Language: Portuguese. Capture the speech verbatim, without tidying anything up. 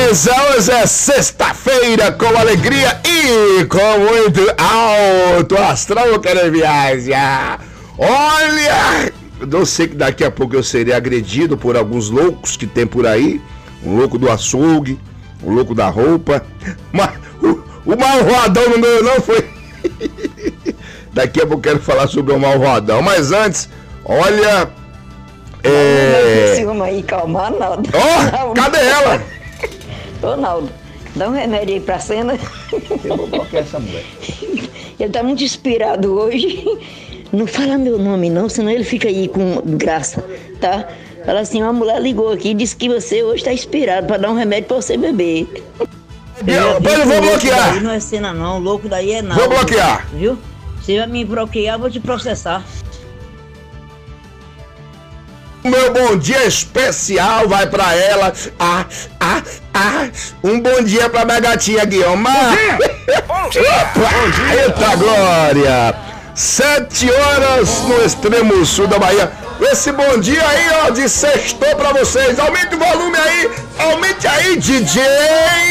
beleza? Hoje é sexta-feira com alegria e com muito alto astral. Eu quero viajar. Olha, eu sei que daqui a pouco eu serei agredido por alguns loucos que tem por aí. Um louco do açougue, um louco da roupa. Mas o, o malvadão no meu não foi. Daqui a pouco eu quero falar sobre o malvadão. Mas antes, olha... É... Não aí, calma, Arnaldo. Ó, oh, cadê ela? Ô, Naldo, dá um remédio aí pra cena. Eu vou bloquear essa mulher. Ele tá muito inspirado hoje. Não fala meu nome não, senão ele fica aí com graça, tá? Fala assim, uma mulher ligou aqui e disse que você hoje tá inspirado pra dar um remédio pra você beber. Eu, eu vou bloquear. Daí não é cena não, o louco daí é nada. Vou bloquear. Viu? Se vai me bloquear, eu vou te processar. Meu bom dia especial vai pra ela. Ah, ah, ah. Um bom dia pra minha gatinha Guilherme. Bom dia! Bom dia! Eita glória! Sete horas no extremo sul da Bahia. Esse bom dia aí, ó, de sextou pra vocês. Aumente o volume aí, aumente aí, D J!